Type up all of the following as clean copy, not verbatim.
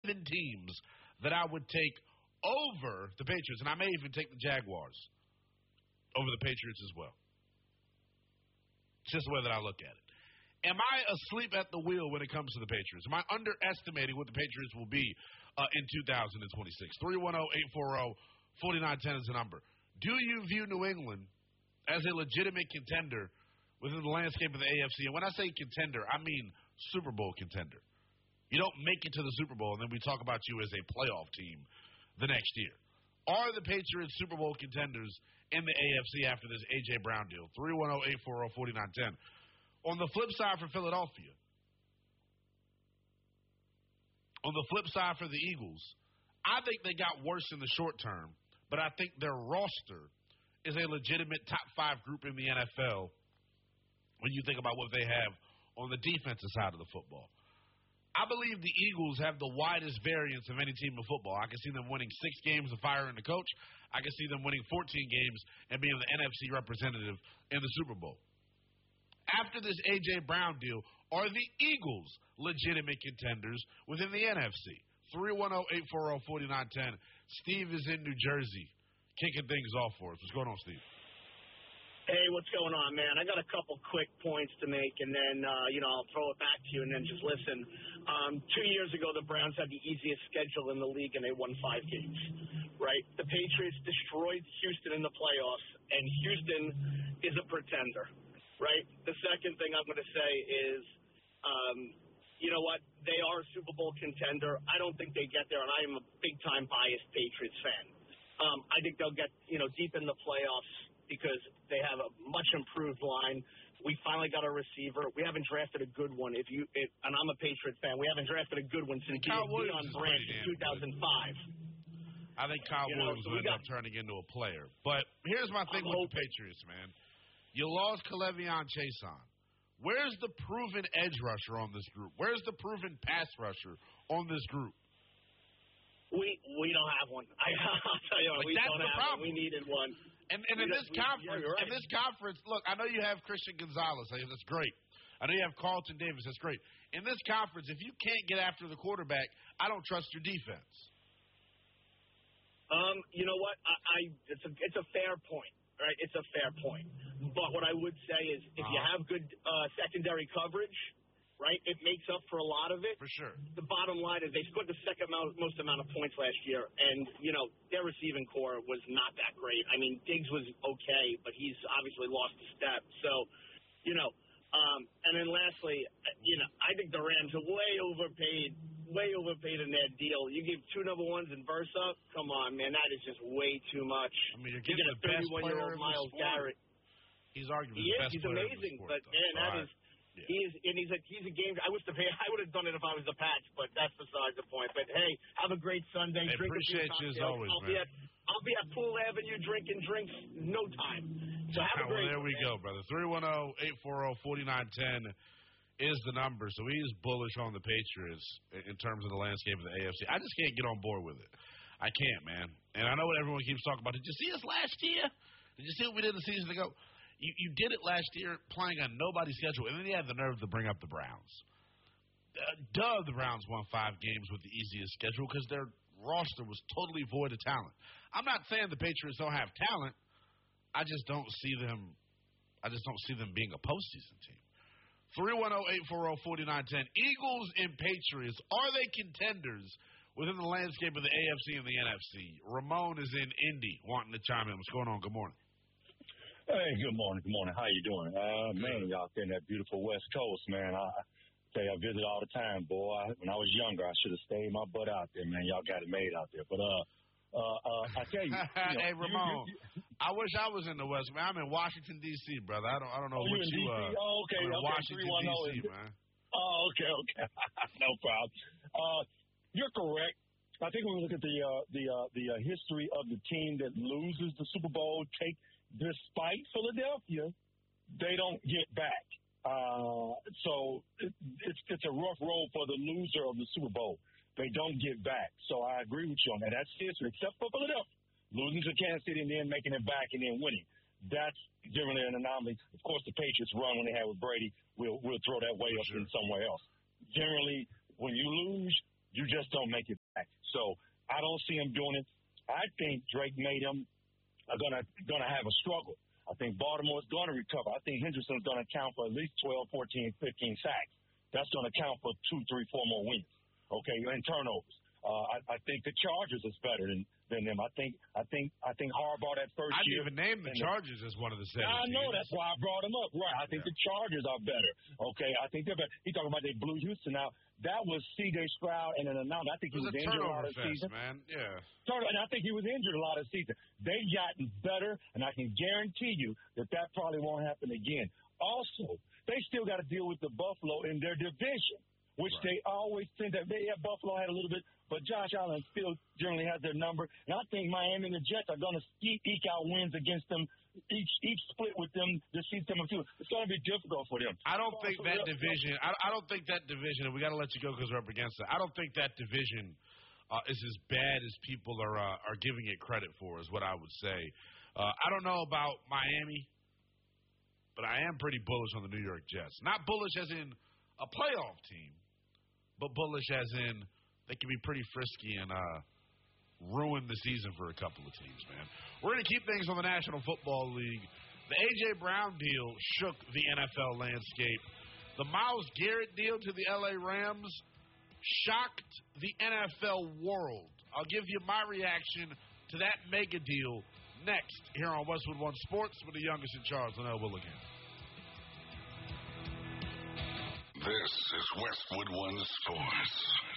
7 teams that I would take over the Patriots, and I may even take the Jaguars over the Patriots as well. It's just the way that I look at it. Am I asleep at the wheel when it comes to the Patriots? Am I underestimating what the Patriots will be in 2026? 310-840-4910 is the number. Do you view New England as a legitimate contender within the landscape of the AFC? And when I say contender, I mean Super Bowl contender. You don't make it to the Super Bowl, and then we talk about you as a playoff team the next year. Are the Patriots Super Bowl contenders in the AFC after this A.J. Brown deal? 310-840-4910. On the flip side for Philadelphia, on the flip side for the Eagles, I think they got worse in the short term, but I think their roster is a legitimate top 5 group in the NFL when you think about what they have on the defensive side of the football. I believe the Eagles have the widest variance of any team in football. I can see them winning 6 games and firing the coach. I can see them winning 14 games and being the NFC representative in the Super Bowl. After this A.J. Brown deal, are the Eagles legitimate contenders within the NFC? 310-840-4910. Steve is in New Jersey, kicking things off for us. What's going on, Steve? Hey, what's going on, man? I got a couple quick points to make, and then, I'll throw it back to you and then just listen. 2 years ago, the Browns had the easiest schedule in the league, and they won 5 games, right? The Patriots destroyed Houston in the playoffs, and Houston is a pretender, right? The second thing I'm going to say is, you know what? They are a Super Bowl contender. I don't think they get there, and I am a big-time biased Patriots fan. I think they'll get, deep in the playoffs because they have a much improved line. We finally got a receiver. We haven't drafted a good one. And I'm a Patriots fan, we haven't drafted a good one since Deion Branch in 2005. I think Kyle Williams will end up turning into a player. But here's my thing with the Patriots, man. You lost K'Lavon Chaisson. Where's the proven edge rusher on this group? Where's the proven pass rusher on this group? We don't have one. I'll tell you what, we don't have one. We needed one. And in this conference, look, I know you have Christian Gonzalez. That's great. I know you have Carlton Davis. That's great. In this conference, if you can't get after the quarterback, I don't trust your defense. You know what? It's a fair point, right? It's a fair point. But what I would say is if you have good secondary coverage, right, it makes up for a lot of it. For sure. The bottom line is they scored the most amount of points last year, and, their receiving core was not that great. I mean, Diggs was okay, but he's obviously lost a step. So, and then lastly, I think the Rams are way overpaid in that deal. You give 2 number ones and Versa, come on, man, that is just way too much. I mean, you're getting the best player of Myles Garrett. He's arguably the best player of the sport. He's amazing, but man, that is. Yeah. He's a game. I would have done it if I was the Pats, but that's besides the point. But hey, have a great Sunday. I appreciate you as always, man. I'll be at Pool Avenue drinking drinks no time. So have a great. There we go, brother. 310-840-4910 is the number. So he's bullish on the Patriots in terms of the landscape of the AFC. I just can't get on board with it. I can't, man. And I know what everyone keeps talking about. Did you see us last year? Did you see what we did the season ago? You did it last year playing on nobody's schedule, and then you had the nerve to bring up the Browns. The Browns won 5 games with the easiest schedule because their roster was totally void of talent. I'm not saying the Patriots don't have talent. I just don't see them being a postseason team. 310-840-4910. Eagles and Patriots, are they contenders within the landscape of the AFC and the NFC? Ramon is in Indy wanting to chime in. What's going on? Good morning. Hey, good morning. Good morning. How you doing? Man, y'all in that beautiful West Coast, man. I tell you, I visit all the time, boy. When I was younger, I should have stayed my butt out there, man. Y'all got it made out there. But I tell you, hey, Ramon, I wish I was in the West, man. I'm in Washington D.C., brother. I don't know what you are. Oh, okay. I'm in okay. Washington D.C., man. Oh, okay. No problem. You're correct. I think when we look at the history of the team that loses the Super Bowl, despite Philadelphia, they don't get back. So it's a rough road for the loser of the Super Bowl. They don't get back. So I agree with you on that. That's history, except for Philadelphia. Losing to Kansas City and then making it back and then winning. That's generally an anomaly. Of course, the Patriots run when they had with Brady. We'll throw that way up in somewhere else. Generally, when you lose, you just don't make it back. So I don't see him doing it. I think Drake May them are gonna have a struggle. I think Baltimore's going to recover. I think Henderson's going to count for at least 12, 14, 15 sacks. That's going to count for 2, 3, 4 more wins, okay, and turnovers. I think the Chargers is better than them. I think Harbaugh that first year. I didn't even name the Chargers as one of the 7 I know, teams. that's why I brought them up. Right. I think the Chargers are better. Okay. I think they're better. He talking about they blew Houston out. That was C.J. Stroud and an announcement. I think he was injured a lot of the season. Man. Yeah. And I think he was injured a lot of the season. They've gotten better, and I can guarantee you that probably won't happen again. Also, they still got to deal with the Buffalo in their division, which they always tend to. Buffalo had a little bit, but Josh Allen still generally has their number. And I think Miami and the Jets are going to eke out wins against them, each split with them this season too. It's going to be difficult for them. I don't think that division. I don't think that division. And we got to let you go because we're up against it. I don't think that division is as bad as people are giving it credit for. Is what I would say. I don't know about Miami, but I am pretty bullish on the New York Jets. Not bullish as in a playoff team, but bullish as in they can be pretty frisky and ruin the season for a couple of teams, man. We're going to keep things on the National Football League. The A.J. Brown deal shook the NFL landscape. The Myles Garrett deal to the L.A. Rams shocked the NFL world. I'll give you my reaction to that mega deal next here on Westwood One Sports with the youngest in charge, Linnell Willigan. This is Westwood One Sports.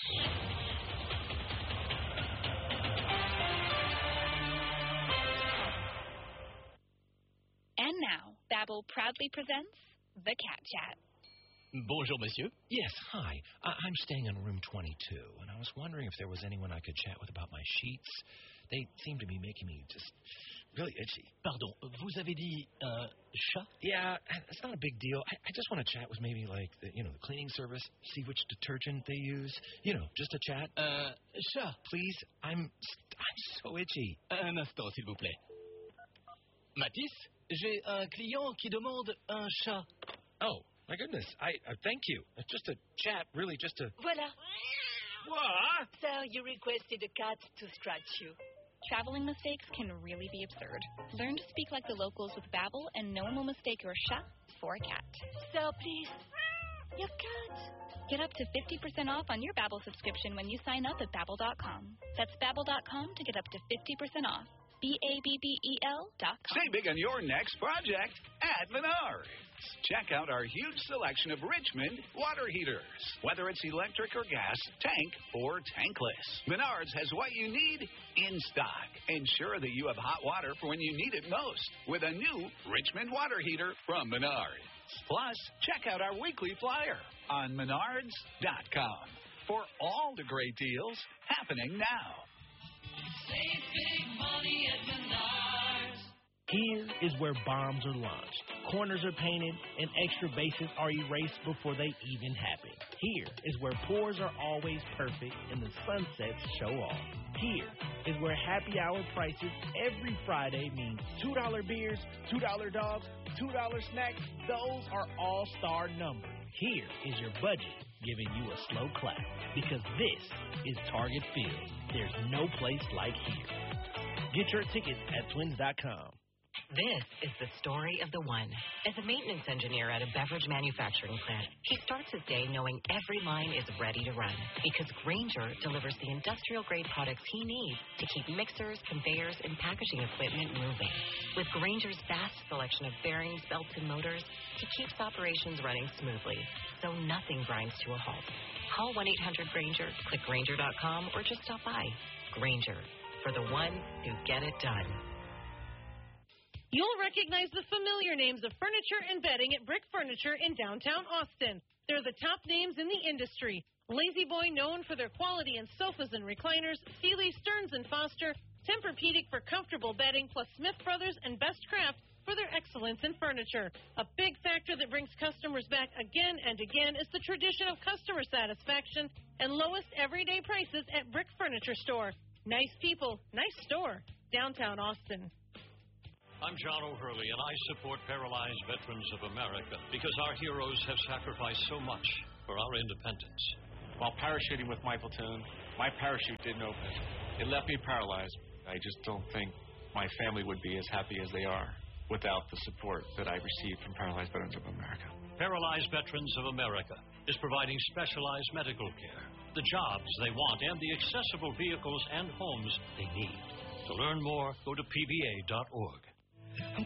And now, Babbel proudly presents The Cat Chat. Bonjour, monsieur. Yes, hi. I'm staying in room 22, and I was wondering if there was anyone I could chat with about my sheets. They seem to be making me just really itchy. Pardon, vous avez dit chat? Yeah, it's not a big deal. I just want to chat with maybe like the cleaning service, see which detergent they use. Just a chat. Chat. Please, I'm so itchy. Un instant, s'il vous plaît. Matisse, j'ai un client qui demande un chat. Oh, my goodness. I thank you. Just a chat, really, just a... Voilà. What? So you requested a cat to scratch you. Traveling mistakes can really be absurd. Learn to speak like the locals with Babbel, and no one will mistake your chat for a cat. So please, your cat. Get up to 50% off on your Babbel subscription when you sign up at Babbel.com. That's Babbel.com to get up to 50% off. Babbel.com. Save big on your next project at Menards. Check out our huge selection of Richmond water heaters. Whether it's electric or gas, tank or tankless, Menards has what you need in stock. Ensure that you have hot water for when you need it most with a new Richmond water heater from Menards. Plus, check out our weekly flyer on Menards.com for all the great deals happening now. Save big money at Menards. Here is where bombs are launched, corners are painted, and extra bases are erased before they even happen. Here is where pours are always perfect and the sunsets show off. Here is where happy hour prices every Friday means $2 beers, $2 dogs, $2 snacks. Those are all-star numbers. Here is your budget giving you a slow clap because this is Target Field. There's no place like here. Get your tickets at twins.com. This is the story of the one. As a maintenance engineer at a beverage manufacturing plant, he starts his day knowing every line is ready to run because Grainger delivers the industrial-grade products he needs to keep mixers, conveyors, and packaging equipment moving. With Grainger's vast selection of bearings, belts, and motors, he keeps operations running smoothly, so nothing grinds to a halt. Call 1-800-GRAINGER, click Grainger.com, or just stop by. Grainger, for the ones who get it done. You'll recognize the familiar names of furniture and bedding at Brick Furniture in downtown Austin. They're the top names in the industry. Lazy Boy, known for their quality in sofas and recliners, Sealy, Stearns & Foster, Tempur-Pedic for comfortable bedding, plus Smith Brothers and Best Craft for their excellence in furniture. A big factor that brings customers back again and again is the tradition of customer satisfaction and lowest everyday prices at Brick Furniture Store. Nice people, nice store, downtown Austin. I'm John O'Hurley, and I support Paralyzed Veterans of America because our heroes have sacrificed so much for our independence. While parachuting with my platoon, my parachute didn't open. It left me paralyzed. I just don't think my family would be as happy as they are without the support that I received from Paralyzed Veterans of America. Paralyzed Veterans of America is providing specialized medical care, the jobs they want, and the accessible vehicles and homes they need. To learn more, go to pva.org.